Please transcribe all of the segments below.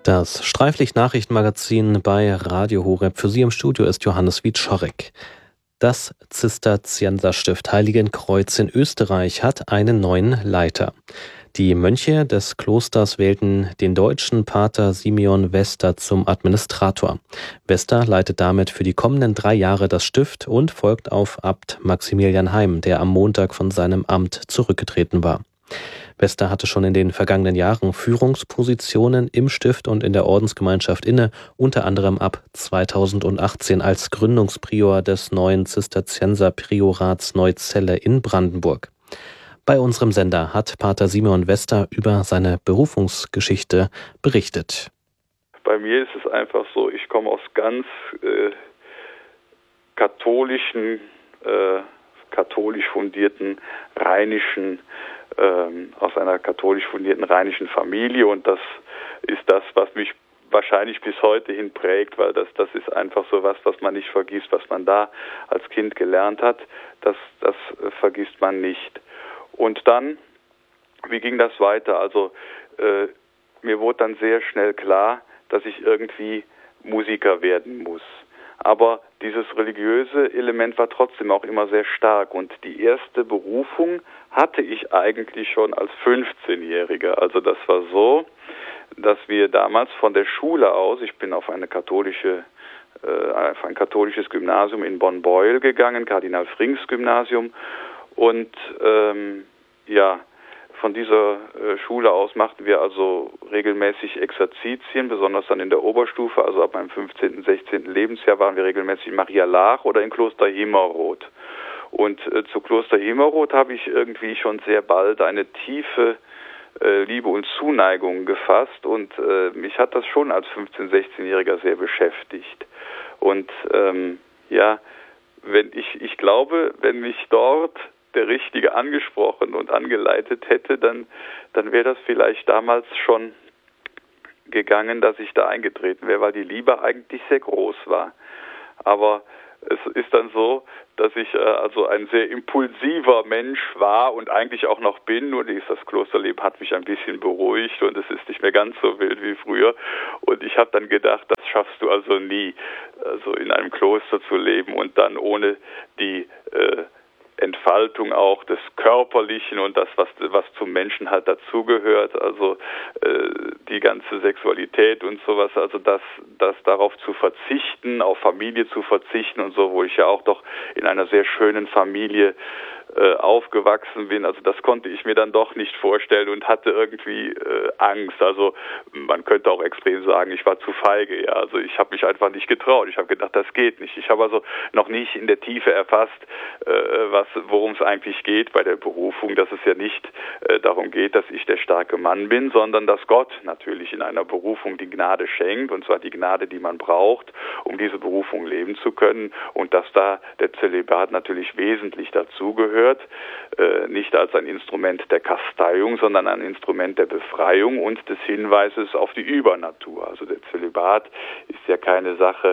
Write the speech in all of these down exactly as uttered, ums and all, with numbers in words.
Das Streiflicht-Nachrichtenmagazin bei Radio Horeb. Für Sie im Studio ist Johannes Wieczorek. Das Zisterzienserstift Heiligenkreuz in Österreich hat einen neuen Leiter. Die Mönche des Klosters wählten den deutschen Pater Simeon Wester zum Administrator. Wester leitet damit für die kommenden drei Jahre das Stift und folgt auf Abt Maximilian Heim, der am Montag von seinem Amt zurückgetreten war. Wester hatte schon in den vergangenen Jahren Führungspositionen im Stift und in der Ordensgemeinschaft inne, unter anderem ab zweitausendachtzehn als Gründungsprior des neuen Zisterzienserpriorats Neuzelle in Brandenburg. Bei unserem Sender hat Pater Simeon Wester über seine Berufungsgeschichte berichtet. Bei mir ist es einfach so, ich komme aus ganz äh, katholischen, äh, katholisch fundierten, rheinischen Ähm, aus einer katholisch fundierten rheinischen Familie, und das ist das, was mich wahrscheinlich bis heute hin prägt, weil das, das ist einfach so was, was man nicht vergisst, was man da als Kind gelernt hat, das, das äh, vergisst man nicht. Und dann, wie ging das weiter? Also äh, mir wurde dann sehr schnell klar, dass ich irgendwie Musiker werden muss. Aber dieses religiöse Element war trotzdem auch immer sehr stark, und die erste Berufung hatte ich eigentlich schon als fünfzehnjähriger. Also das war so, dass wir damals von der Schule aus, ich bin auf eine katholische, äh, auf ein katholisches Gymnasium in Bonn-Beuel gegangen, Kardinal Frings Gymnasium, und ähm, ja, von dieser äh, Schule aus machten wir also regelmäßig Exerzitien, besonders dann in der Oberstufe, also ab meinem fünfzehnten, sechzehnten Lebensjahr waren wir regelmäßig in Maria Laach oder in Kloster Himmerod. Und äh, zu Kloster Himmerod habe ich irgendwie schon sehr bald eine tiefe äh, Liebe und Zuneigung gefasst, und äh, mich hat das schon als fünfzehn-, sechzehnjähriger sehr beschäftigt. Und ähm, ja, wenn ich, ich glaube, wenn mich dort der Richtige angesprochen und angeleitet hätte, dann, dann wäre das vielleicht damals schon gegangen, dass ich da eingetreten wäre, weil die Liebe eigentlich sehr groß war. Aber es ist dann so, dass ich äh, also ein sehr impulsiver Mensch war und eigentlich auch noch bin, nur dieses Klosterleben hat mich ein bisschen beruhigt und es ist nicht mehr ganz so wild wie früher, und ich habe dann gedacht, das schaffst du also nie, also in einem Kloster zu leben und dann ohne die äh, Entfaltung auch des Körperlichen und das, was, was zum Menschen halt dazugehört, also äh, die ganze Sexualität und sowas, also das, das darauf zu verzichten, auf Familie zu verzichten und so, wo ich ja auch doch in einer sehr schönen Familie äh, aufgewachsen bin, also das konnte ich mir dann doch nicht vorstellen und hatte irgendwie äh, Angst, also man könnte auch extrem sagen, ich war zu feige, ja, also ich habe mich einfach nicht getraut, ich habe gedacht, das geht nicht, ich habe also noch nicht in der Tiefe erfasst, äh, was worum es eigentlich geht bei der Berufung, dass es ja nicht äh, darum geht, dass ich der starke Mann bin, sondern dass Gott natürlich in einer Berufung die Gnade schenkt, und zwar die Gnade, die man braucht, um diese Berufung leben zu können, und dass da der Zölibat natürlich wesentlich dazugehört, äh, nicht als ein Instrument der Kasteiung, sondern ein Instrument der Befreiung und des Hinweises auf die Übernatur. Also der Zölibat ist ja keine Sache,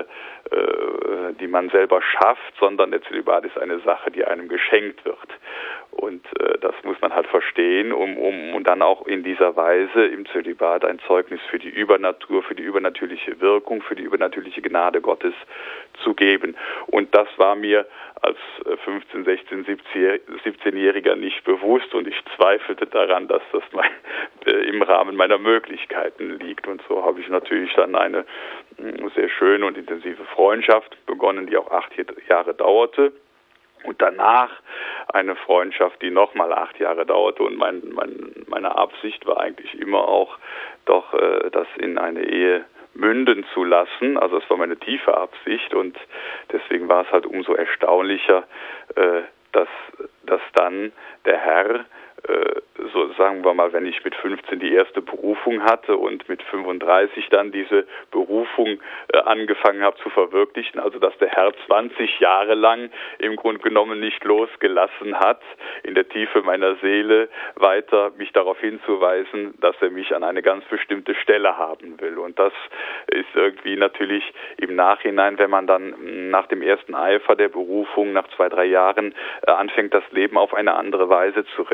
äh, die man selber schafft, sondern der Zölibat ist eine Sache, die einem geschenkt wird. Und äh, das muss man halt verstehen, um, um und dann auch in dieser Weise im Zölibat ein Zeugnis für die Übernatur, für die übernatürliche Wirkung, für die übernatürliche Gnade Gottes zu geben. Und das war mir als fünfzehn-, sechzehn-, siebzehnjähriger nicht bewusst, und ich zweifelte daran, dass das mein, äh, im Rahmen meiner Möglichkeiten liegt. Und so habe ich natürlich dann eine mh, sehr schöne und intensive Freundschaft begonnen, die auch acht Jahre dauerte. Und danach eine Freundschaft, die nochmal acht Jahre dauerte. Und mein, mein, meine Absicht war eigentlich immer auch, doch äh, das in eine Ehe münden zu lassen. Also es war meine tiefe Absicht, und deswegen war es halt umso erstaunlicher, äh, dass, dass dann der Herr, äh, so sagen wir mal, wenn ich mit fünfzehn die erste Berufung hatte und mit fünfunddreißig dann diese Berufung äh, angefangen habe zu verwirklichen, also dass der Herr zwanzig Jahre lang im Grunde genommen nicht losgelassen hat, in der Tiefe meiner Seele weiter mich darauf hinzuweisen, dass er mich an eine ganz bestimmte Stelle haben will. Und das ist irgendwie natürlich im Nachhinein, wenn man dann nach dem ersten Eifer der Berufung, nach zwei, drei Jahren, äh, anfängt, das Leben auf eine andere Weise zu reflektieren,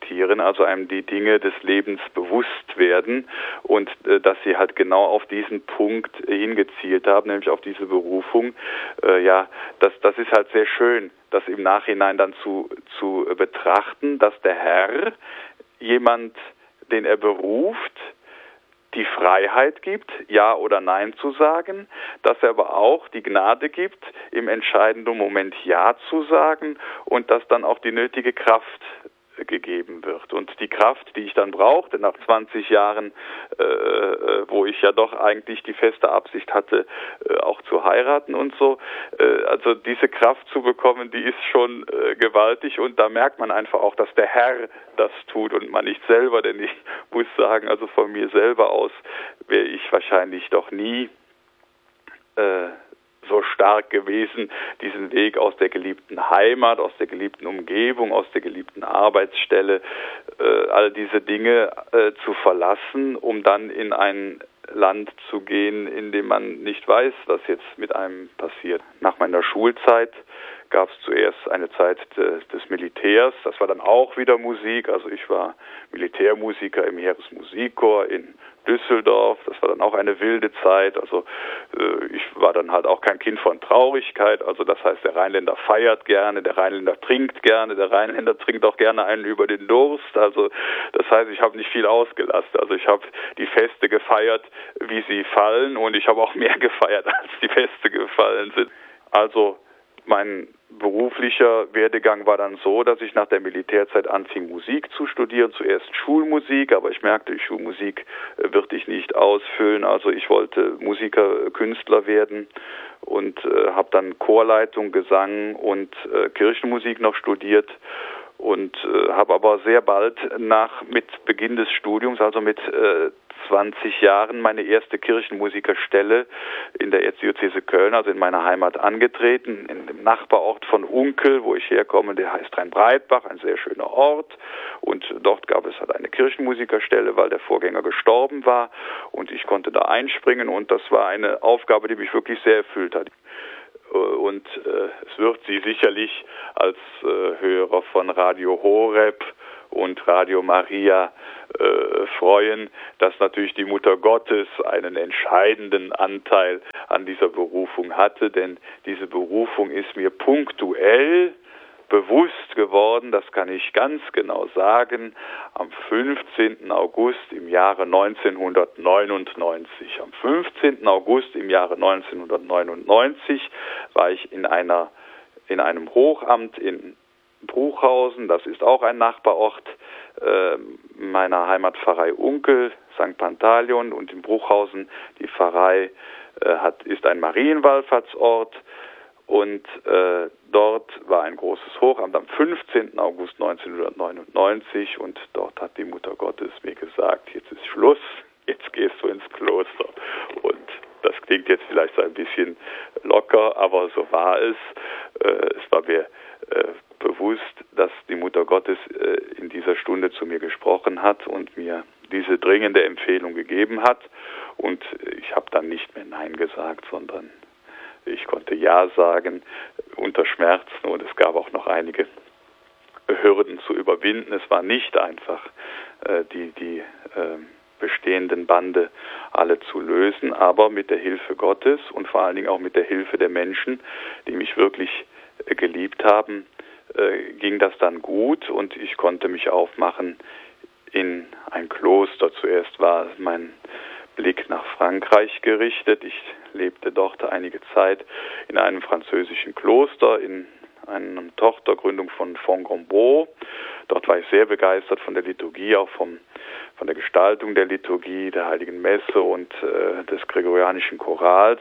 reflektieren, also einem die Dinge des Lebens bewusst werden und äh, dass sie halt genau auf diesen Punkt äh, hingezielt haben, nämlich auf diese Berufung. Äh, ja, das, das ist halt sehr schön, das im Nachhinein dann zu, zu äh, betrachten, dass der Herr jemand, den er beruft, die Freiheit gibt, Ja oder Nein zu sagen, dass er aber auch die Gnade gibt, im entscheidenden Moment Ja zu sagen und dass dann auch die nötige Kraft gegeben wird. Und die Kraft, die ich dann brauchte nach zwanzig Jahren, äh, wo ich ja doch eigentlich die feste Absicht hatte, äh, auch zu heiraten und so, äh, also diese Kraft zu bekommen, die ist schon äh, gewaltig und da merkt man einfach auch, dass der Herr das tut und man nicht selber, denn ich muss sagen, also von mir selber aus wäre ich wahrscheinlich doch nie äh, so stark gewesen, diesen Weg aus der geliebten Heimat, aus der geliebten Umgebung, aus der geliebten Arbeitsstelle, äh, all diese Dinge äh, zu verlassen, um dann in ein Land zu gehen, in dem man nicht weiß, was jetzt mit einem passiert. Nach meiner Schulzeit gab es zuerst eine Zeit de, des Militärs, das war dann auch wieder Musik, also ich war Militärmusiker im Heeresmusikchor in Düsseldorf, das war dann auch eine wilde Zeit, also äh, ich war dann halt auch kein Kind von Traurigkeit, also das heißt, der Rheinländer feiert gerne, der Rheinländer trinkt gerne, der Rheinländer trinkt auch gerne einen über den Durst, also das heißt, ich habe nicht viel ausgelastet, also ich habe die Feste gefeiert, wie sie fallen und ich habe auch mehr gefeiert, als die Feste gefallen sind. Also mein beruflicher Werdegang war dann so, dass ich nach der Militärzeit anfing, Musik zu studieren, zuerst Schulmusik, aber ich merkte, die Schulmusik würde ich nicht ausfüllen, also ich wollte Musiker, Künstler werden und äh, habe dann Chorleitung, Gesang und äh, Kirchenmusik noch studiert und äh, habe aber sehr bald nach mit Beginn des Studiums, also mit äh, zwanzig Jahren, meine erste Kirchenmusikerstelle in der Erzdiözese Köln, also in meiner Heimat, angetreten, in dem Nachbarort von Unkel, wo ich herkomme, der heißt Rheinbreitbach, ein sehr schöner Ort, und dort gab es halt eine Kirchenmusikerstelle, weil der Vorgänger gestorben war und ich konnte da einspringen und das war eine Aufgabe, die mich wirklich sehr erfüllt hat. Und äh, es wird Sie sicherlich als äh, Hörer von Radio Horeb und Radio Maria äh, freuen, dass natürlich die Mutter Gottes einen entscheidenden Anteil an dieser Berufung hatte, denn diese Berufung ist mir punktuell bewusst geworden, das kann ich ganz genau sagen, am fünfzehnten August im Jahre neunzehnhundertneunundneunzig. Am fünfzehnten August im Jahre neunzehnhundertneunundneunzig war ich in einer in einem Hochamt in Bruchhausen, das ist auch ein Nachbarort äh, meiner Heimatpfarrei Unkel, Sankt Pantaleon, und in Bruchhausen, die Pfarrei äh, hat, ist ein Marienwallfahrtsort. Und äh, dort war ein großes Hochamt am fünfzehnten August neunzehnhundertneunundneunzig und dort hat die Mutter Gottes mir gesagt, jetzt ist Schluss, jetzt gehst du ins Kloster. Und das klingt jetzt vielleicht so ein bisschen locker, aber so war es. Äh, es war mir äh, bewusst, dass die Mutter Gottes äh, in dieser Stunde zu mir gesprochen hat und mir diese dringende Empfehlung gegeben hat. Und ich habe dann nicht mehr Nein gesagt, sondern ich konnte Ja sagen unter Schmerzen und es gab auch noch einige Hürden zu überwinden. Es war nicht einfach, äh, die, die äh, bestehenden Bande alle zu lösen, aber mit der Hilfe Gottes und vor allen Dingen auch mit der Hilfe der Menschen, die mich wirklich äh, geliebt haben, äh, ging das dann gut und ich konnte mich aufmachen in ein Kloster. Zuerst war mein Blick nach Frankreich gerichtet. Ich lebte dort einige Zeit in einem französischen Kloster, in einer Tochtergründung von Fontgrombeau. Dort war ich sehr begeistert von der Liturgie, auch vom, von der Gestaltung der Liturgie, der Heiligen Messe und äh, des gregorianischen Chorals.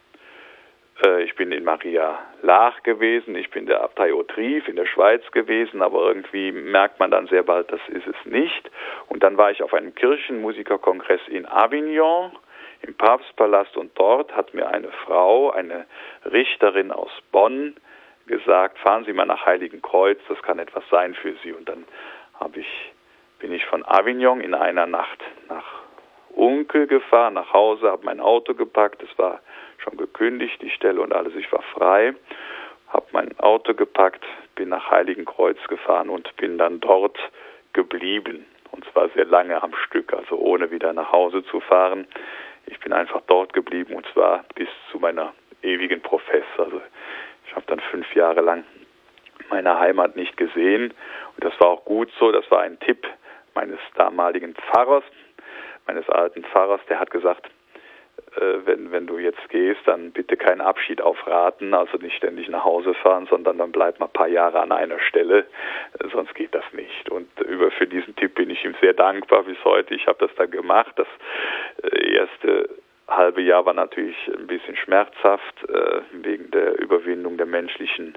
Äh, ich bin in Maria Laach gewesen, ich bin in der Abtei Hauterive in der Schweiz gewesen, aber irgendwie merkt man dann sehr bald, das ist es nicht. Und dann war ich auf einem Kirchenmusikerkongress in Avignon, im Papstpalast, und dort hat mir eine Frau, eine Richterin aus Bonn, gesagt, fahren Sie mal nach Heiligenkreuz, das kann etwas sein für Sie. Und dann habe ich, bin ich von Avignon in einer Nacht nach Unkel gefahren, nach Hause, habe mein Auto gepackt, es war schon gekündigt, die Stelle und alles, ich war frei, habe mein Auto gepackt, bin nach Heiligenkreuz gefahren und bin dann dort geblieben. Und zwar sehr lange am Stück, also ohne wieder nach Hause zu fahren. Ich bin einfach dort geblieben und zwar bis zu meiner ewigen Professor. Also ich habe dann fünf Jahre lang meine Heimat nicht gesehen und das war auch gut so. Das war ein Tipp meines damaligen Pfarrers, meines alten Pfarrers, der hat gesagt, äh, wenn, wenn du jetzt gehst, dann bitte keinen Abschied aufraten, also nicht ständig nach Hause fahren, sondern dann bleib mal ein paar Jahre an einer Stelle, äh, sonst geht das nicht. Und über für diesen Tipp bin ich ihm sehr dankbar bis heute. Ich habe das dann gemacht. Das äh, erste halbe Jahr war natürlich ein bisschen schmerzhaft, äh, wegen der Überwindung der menschlichen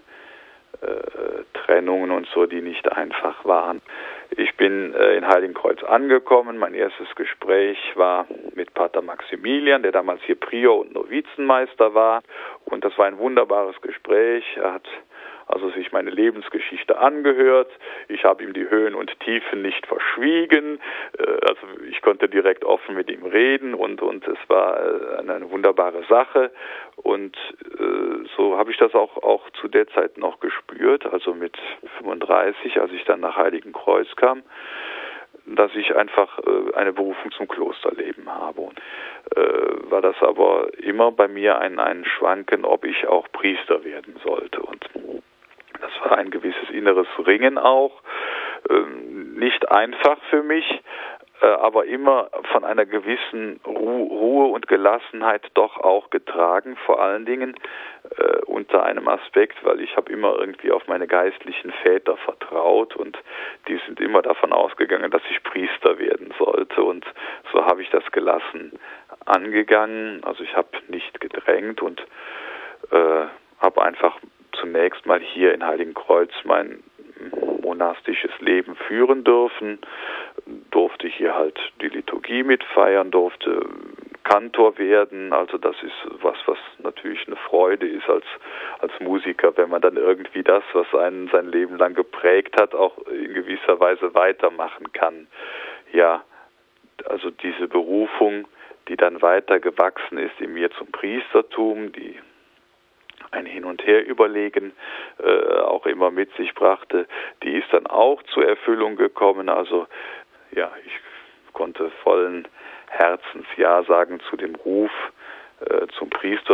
äh, Trennungen und so, die nicht einfach waren. Ich bin äh, in Heiligenkreuz angekommen. Mein erstes Gespräch war mit Pater Maximilian, der damals hier Prior und Novizenmeister war. Und das war ein wunderbares Gespräch. Er hat also sich meine Lebensgeschichte angehört. Ich habe ihm die Höhen und Tiefen nicht verschwiegen. Also ich konnte direkt offen mit ihm reden und, und es war eine, eine wunderbare Sache. Und äh, so habe ich das auch, auch zu der Zeit noch gespürt, also mit fünfunddreißig, als ich dann nach Heiligenkreuz kam, dass ich einfach äh, eine Berufung zum Klosterleben habe. Und, äh, war das aber immer bei mir ein, ein Schwanken, ob ich auch Priester werden sollte. Und das war ein gewisses inneres Ringen auch, ähm, nicht einfach für mich, äh, aber immer von einer gewissen Ru- Ruhe und Gelassenheit doch auch getragen, vor allen Dingen äh, unter einem Aspekt, weil ich habe immer irgendwie auf meine geistlichen Väter vertraut und die sind immer davon ausgegangen, dass ich Priester werden sollte und so habe ich das gelassen angegangen, also ich habe nicht gedrängt und äh, habe einfach zunächst mal hier in Heiligenkreuz mein monastisches Leben führen dürfen, durfte hier halt die Liturgie mitfeiern, durfte Kantor werden, also das ist was, was natürlich eine Freude ist als, als Musiker, wenn man dann irgendwie das, was einen sein Leben lang geprägt hat, auch in gewisser Weise weitermachen kann. Ja, also diese Berufung, die dann weiter gewachsen ist in mir zum Priestertum, die ein Hin- und Her-Überlegen äh, auch immer mit sich brachte, die ist dann auch zur Erfüllung gekommen. Also ja, ich konnte vollen Herzens Ja sagen zu dem Ruf äh, zum Priester.